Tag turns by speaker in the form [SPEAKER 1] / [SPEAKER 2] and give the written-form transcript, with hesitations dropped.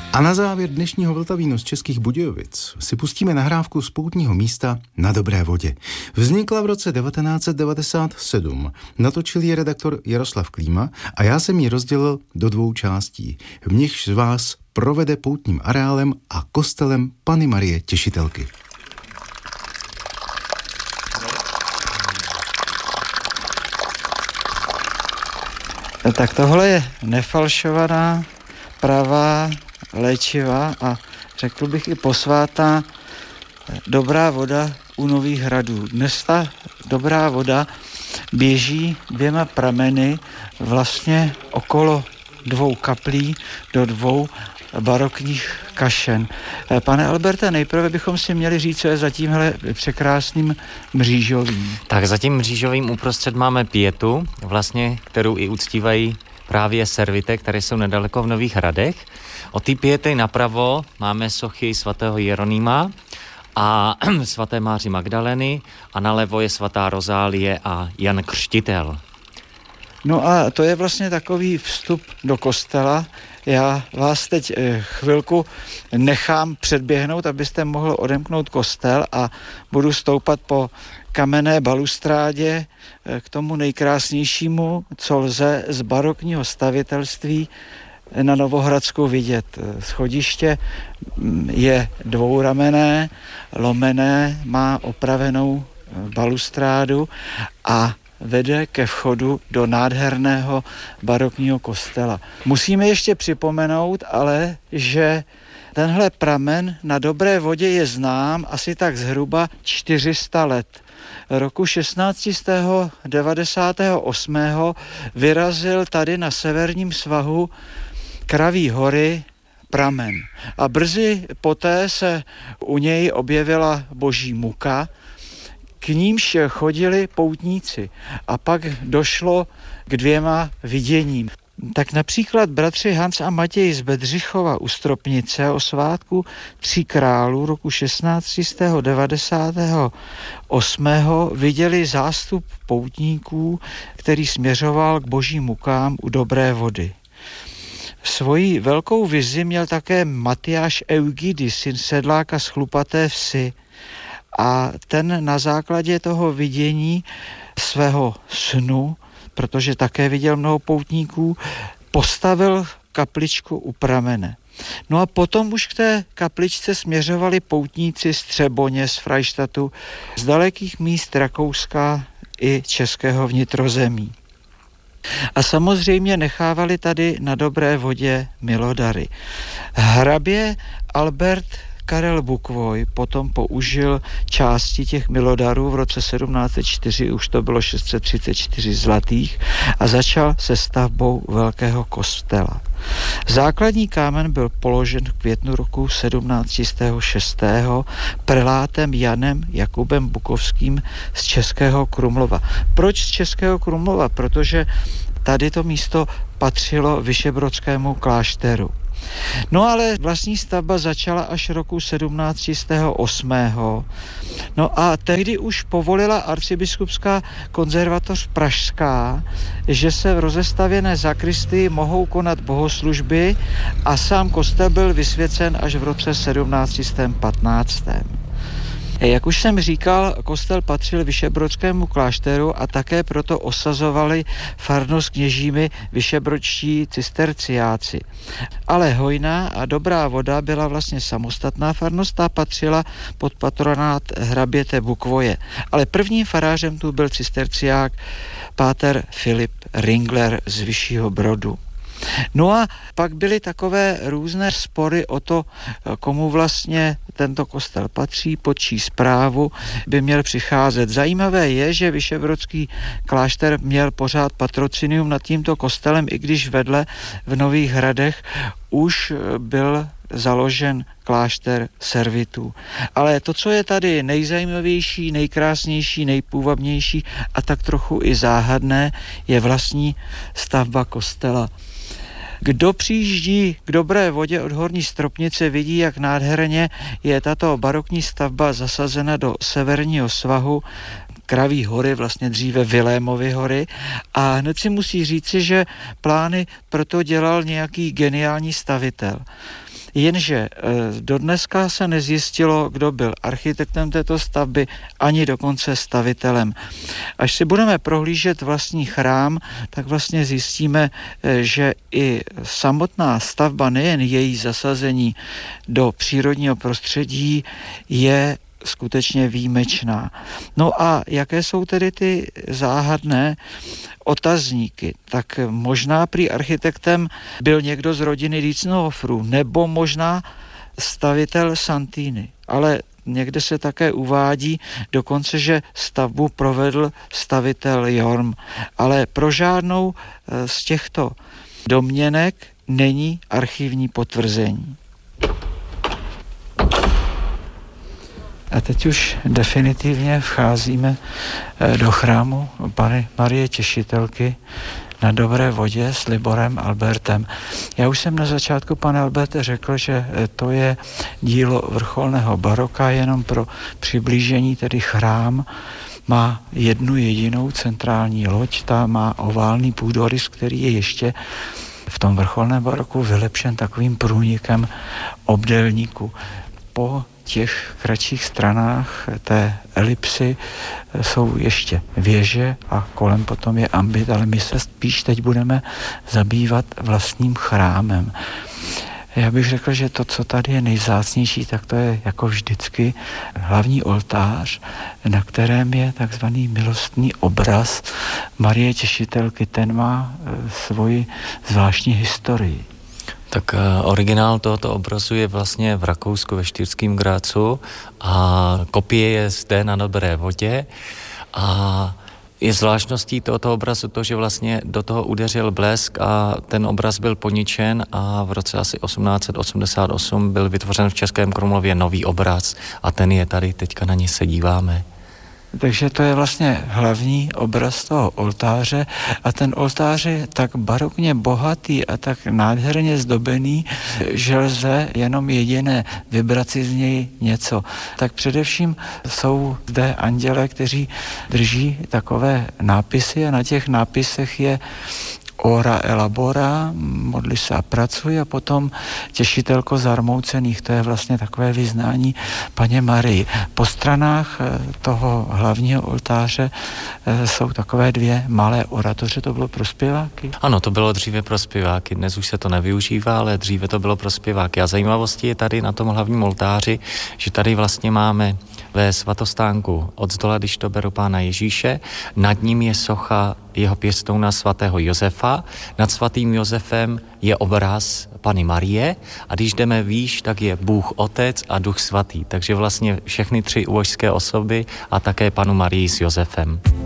[SPEAKER 1] A na závěr dnešního Vltavínu z Českých Budějovic si pustíme nahrávku z poutního místa Na dobré vodě. Vznikla v roce 1997. Natočil ji redaktor Jaroslav Klíma a já jsem ji rozdělil do 2 částí. V nichž vás provede poutním areálem a kostelem Panny Marie Těšitelky.
[SPEAKER 2] Tak tohle je nefalšovaná, pravá, léčivá a řekl bych i posvátná dobrá voda u Nových Hradů. Dnes ta dobrá voda běží 2 prameny vlastně okolo 2 kaplí do 2 barokních kašen. Pane Alberte, nejprve bychom si měli říct, co je za tímhle překrásným mřížovým.
[SPEAKER 3] Tak za tím mřížovým uprostřed máme pietu, vlastně, kterou i uctívají právě servite, které jsou nedaleko v Nových Hradech. Od té piety napravo máme sochy svatého Jeronýma a svaté Máři Magdaleny a nalevo je svatá Rozálie a Jan Křtitel.
[SPEAKER 2] No a to je vlastně takový vstup do kostela. Já vás teď chvilku nechám předběhnout, abyste mohl odemknout kostel a budu stoupat po kamenné balustrádě k tomu nejkrásnějšímu, co lze z barokního stavitelství na Novohradsku vidět. Schodiště je dvouramenné, lomené, má opravenou balustrádu a vede ke vchodu do nádherného barokního kostela. Musíme ještě připomenout ale, že tenhle pramen na dobré vodě je znám asi tak zhruba 400 let. Roku 1698. vyrazil tady na severním svahu Kraví hory pramen. A brzy poté se u něj objevila boží muka, k nímž chodili poutníci. A pak došlo k 2 viděním. Tak například bratři Hans a Matěj z Bedřichova u Stropnice o svátku 3 králů roku 1698. viděli zástup poutníků, který směřoval k božím mukám u dobré vody. Svoji velkou vizi měl také Matyáš Eugidis, syn sedláka z Chlupaté Vsi. A ten na základě toho vidění svého snu, protože také viděl mnoho poutníků, postavil kapličku u pramene. No a potom už k té kapličce směřovali poutníci z Třeboně, z Frajštatu, z dalekých míst Rakouska i českého vnitrozemí. A samozřejmě nechávali tady na dobré vodě milodary. Hrabě Albert Karel Bukvoj potom použil části těch milodarů v roce 1704, už to bylo 634 zlatých, a začal se stavbou velkého kostela. Základní kámen byl položen v květnu roku 1706. prelátem Janem Jakubem Bukovským z Českého Krumlova. Proč z Českého Krumlova? Protože tady to místo patřilo Vyšebrodskému klášteru. No ale vlastní stavba začala až roku 1708. No a tehdy už povolila arcibiskupská konzervatoř pražská, že se v rozestavěné zakristii mohou konat bohoslužby a sám kostel byl vysvěcen až v roce 1715. Jak už jsem říkal, kostel patřil Vyšebrodskému klášteru a také proto osazovali farnost kněžími vyšebrodští cisterciáci. Ale hojná a dobrá voda byla vlastně samostatná farnost a patřila pod patronát hraběte Bukvoje. Ale prvním farářem tu byl cisterciák páter Filip Ringler z Vyššího Brodu. No a pak byly takové různé spory o to, komu vlastně tento kostel patří, pod čí správu by měl přicházet. Zajímavé je, že Vyšebrodský klášter měl pořád patrocinium nad tímto kostelem, i když vedle v Nových Hradech už byl založen klášter servitů. Ale to, co je tady nejzajímavější, nejkrásnější, nejpůvabnější a tak trochu i záhadné, je vlastní stavba kostela. Kdo přijíždí k dobré vodě od Horní Stropnice, vidí, jak nádherně je tato barokní stavba zasazena do severního svahu Kraví hory, vlastně dříve Vilémovy hory, a hned si musí říci, že plány proto dělal nějaký geniální stavitel. Jenže dodneska se nezjistilo, kdo byl architektem této stavby, ani dokonce stavitelem. Až si budeme prohlížet vlastní chrám, tak vlastně zjistíme, že i samotná stavba, nejen její zasazení do přírodního prostředí, je skutečně výjimečná. No a jaké jsou tedy ty záhadné otazníky? Tak možná prý architektem byl někdo z rodiny Dietzenhoferů, nebo možná stavitel Santini. Ale někde se také uvádí dokonce, že stavbu provedl stavitel Jorm. Ale pro žádnou z těchto domněnek není archivní potvrzení. A teď už definitivně vcházíme do chrámu Panny Marie Těšitelky na Dobré vodě s Liborem Albertem. Já už jsem na začátku, pane Alberte, řekl, že to je dílo vrcholného baroka, jenom pro přiblížení, tedy chrám má jednu jedinou centrální loď, ta má oválný půdorys, který je ještě v tom vrcholném baroku vylepšen takovým průnikem obdélníku. Po těch kratších stranách té elipsy jsou ještě věže a kolem potom je ambit, ale my se spíš teď budeme zabývat vlastním chrámem. Já bych řekl, že to, co tady je nejvzácnější, tak to je jako vždycky hlavní oltář, na kterém je takzvaný milostný obraz Marie Těšitelky. Ten má svoji zvláštní historii.
[SPEAKER 3] Tak originál tohoto obrazu je vlastně v Rakousku ve Štýrském Grácu a kopie je zde na Dobré vodě a je zvláštností tohoto obrazu to, že vlastně do toho udeřil blesk a ten obraz byl poničen a v roce asi 1888 byl vytvořen v Českém Krumlově nový obraz a ten je tady, teďka na něj se díváme.
[SPEAKER 2] Takže to je vlastně hlavní obraz toho oltáře a ten oltář je tak barokně bohatý a tak nádherně zdobený, že lze jenom jediné vybrat si z něj něco. Tak především jsou zde anděle, kteří drží takové nápisy a na těch nápisech je ora elabora, modli se a pracuj, a potom Těšitelko zarmoucených, to je vlastně takové vyznání Panně Marii. Po stranách toho hlavního oltáře jsou takové dvě malé oratoře, to bylo pro zpěváky?
[SPEAKER 3] Ano, to bylo dříve pro zpěváky, dnes už se to nevyužívá, ale dříve to bylo pro zpěváky. A zajímavostí je tady na tom hlavním oltáři, že tady vlastně máme ve svatostánku od zdola, když to beru Pána Ježíše, nad ním je socha jeho pěstouna svatého Josefa, nad svatým Josefem je obraz Panny Marie a když jdeme výš, tak je Bůh Otec a Duch Svatý, takže vlastně všechny tři božské osoby a také Pannu Marii s Josefem.